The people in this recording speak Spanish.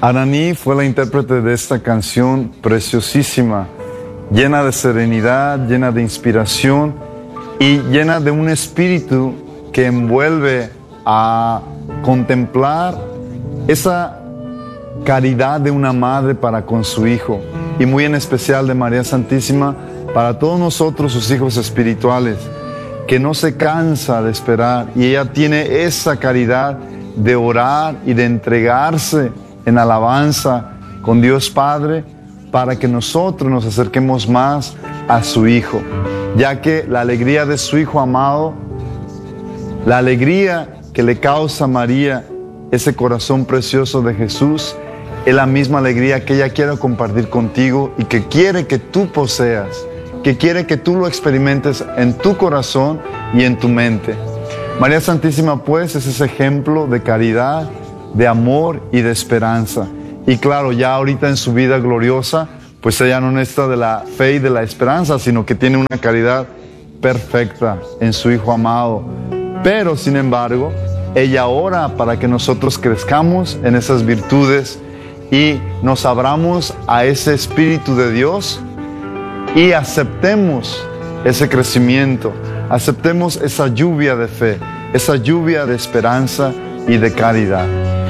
Ananí fue la intérprete de esta canción preciosísima, llena de serenidad, llena de inspiración y llena de un espíritu que envuelve a contemplar esa caridad de una madre para con su hijo, y muy en especial de María Santísima para todos nosotros, sus hijos espirituales, que no se cansa de esperar, y ella tiene esa caridad de orar y de entregarse en alabanza con Dios Padre para que nosotros nos acerquemos más a su Hijo, ya que la alegría de su Hijo amado, la alegría que le causa a María ese corazón precioso de Jesús, es la misma alegría que ella quiere compartir contigo y que quiere que tú poseas, que quiere que tú lo experimentes en tu corazón y en tu mente. María Santísima, pues, es ese ejemplo de caridad, de amor y de esperanza. Y claro, ya ahorita en su vida gloriosa, pues ella no necesita de la fe y de la esperanza, sino que tiene una caridad perfecta en su Hijo amado. Pero, sin embargo, ella ora para que nosotros crezcamos en esas virtudes y nos abramos a ese Espíritu de Dios y aceptemos ese crecimiento, aceptemos esa lluvia de fe, esa lluvia de esperanza y de caridad.